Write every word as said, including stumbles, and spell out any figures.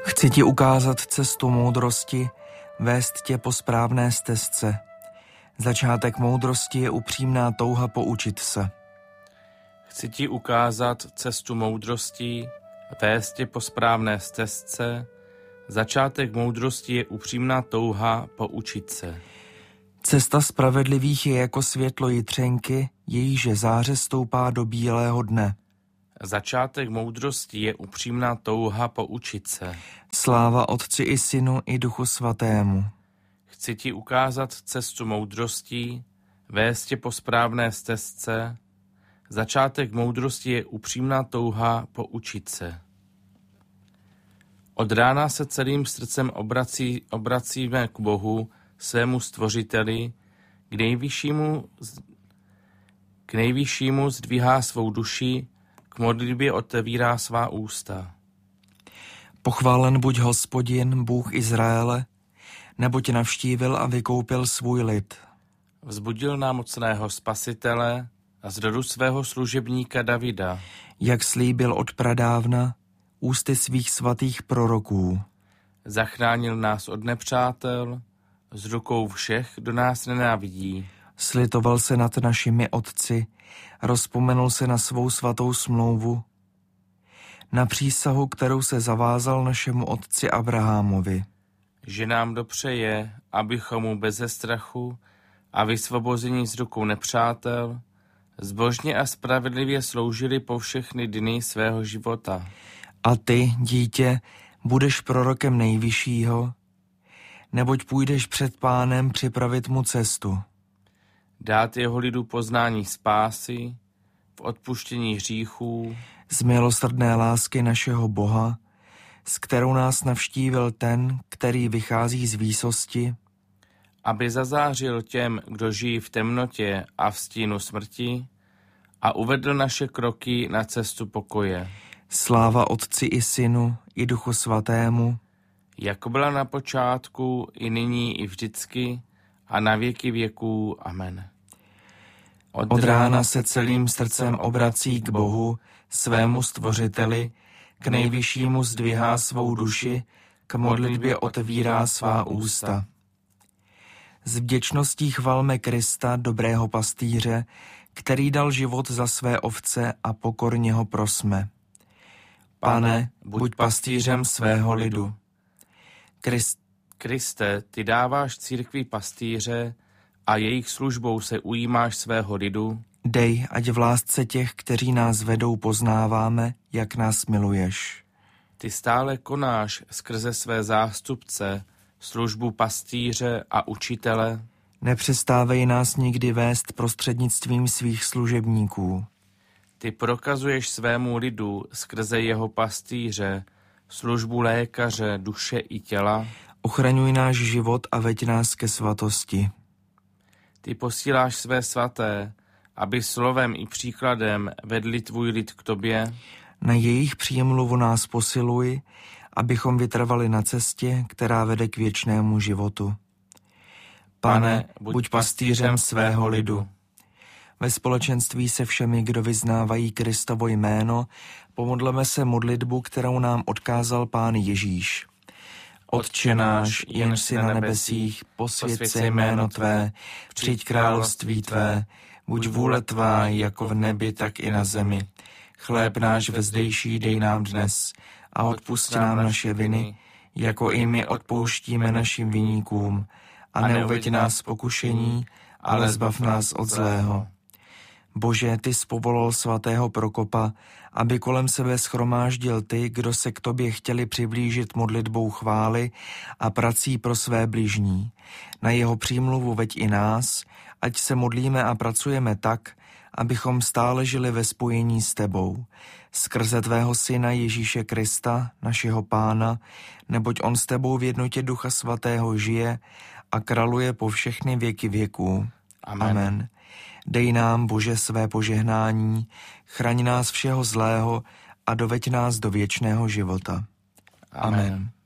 Chci ti ukázat cestu moudrosti, vést tě po správné stezce. Začátek moudrosti je upřímná touha poučit se. Chci ti ukázat cestu moudrosti, vést tě po správné stezce. Začátek moudrosti je upřímná touha poučit se. Cesta spravedlivých je jako světlo jitřenky, jejíže záře stoupá do bílého dne. Začátek moudrosti je upřímná touha poučit se. Sláva Otci i Synu i Duchu Svatému. Chci ti ukázat cestu moudrosti, vést tě po správné stezce. Začátek moudrosti je upřímná touha poučit se. Od rána se celým srdcem obrací, obracíme k Bohu, svému stvořiteli, k nejvyššímu, k nejvyššímu zdvihá svou duši, k modlitbě otevírá svá ústa. Pochválen buď Hospodin, Bůh Izraele, neboť navštívil a vykoupil svůj lid. Vzbudil nám mocného spasitele a z rodu svého služebníka Davida. Jak slíbil od pradávna, ústy svých svatých proroků. Zachránil nás od nepřátel, z rukou všech, kdo nás nenávidí. Slitoval se nad našimi otci, rozpomenul se na svou svatou smlouvu, na přísahu, kterou se zavázal našemu otci Abrahamovi. Že nám dopřeje, abychom mu beze strachu a vysvobození z rukou nepřátel zbožně a spravedlivě sloužili po všechny dny svého života. A ty, dítě, budeš prorokem nejvyššího, neboť půjdeš před Pánem připravit mu cestu. Dát jeho lidu poznání spásy, v odpuštění hříchů, z milosrdné lásky našeho Boha, s kterou nás navštívil ten, který vychází z výsosti, aby zazářil těm, kdo žijí v temnotě a v stínu smrti, a uvedl naše kroky na cestu pokoje. Sláva Otci i Synu i Duchu Svatému, jako byla na počátku, i nyní, i vždycky, a na věky věků. Amen. Od, Od rána se celým srdcem obrací k Bohu, svému stvořiteli, k nejvyššímu zdvihá svou duši, k modlitbě otevírá svá ústa. S vděčností chvalme Krista, dobrého pastýře, který dal život za své ovce, a pokorně ho prosme. Pane, buď pastýřem svého lidu. Krist, Kriste, ty dáváš církvi pastýře a jejich službou se ujímáš svého lidu. Dej, ať v lásce těch, kteří nás vedou, poznáváme, jak nás miluješ. Ty stále konáš skrze své zástupce službu pastýře a učitele. Nepřestávej nás nikdy vést prostřednictvím svých služebníků. Ty prokazuješ svému lidu skrze jeho pastýře službu lékaře duše i těla. Ochraňuj náš život a veď nás ke svatosti. Ty posíláš své svaté, aby slovem i příkladem vedli tvůj lid k tobě. Na jejich přímluvu nás posiluj, abychom vytrvali na cestě, která vede k věčnému životu. Pane, buď pastýřem svého lidu. Ve společenství se všemi, kdo vyznávají Kristovo jméno, pomodleme se modlitbu, kterou nám odkázal Pán Ježíš. Otče náš, jenž jsi na nebesích, posvěť se jméno tvé, přijď království tvé, buď vůle tvá, jako v nebi, tak i na zemi. Chléb náš vezdejší dej nám dnes a odpusť nám naše viny, jako i my odpouštíme našim viníkům. A neuveď nás v pokušení, ale zbav nás od zlého. Bože, ty jsi povolal svatého Prokopa, aby kolem sebe shromáždil ty, kdo se k tobě chtěli přiblížit modlitbou chvály a prací pro své bližní. Na jeho přímluvu veď i nás, ať se modlíme a pracujeme tak, abychom stále žili ve spojení s tebou. Skrze tvého syna Ježíše Krista, našeho Pána, neboť on s tebou v jednotě Ducha Svatého žije a králuje po všechny věky věků. Amen. Amen. Dej nám, Bože, své požehnání, chraň nás všeho zlého a doveď nás do věčného života. Amen. Amen.